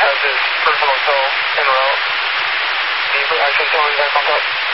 has his personal cell en route. I can tell him back on top.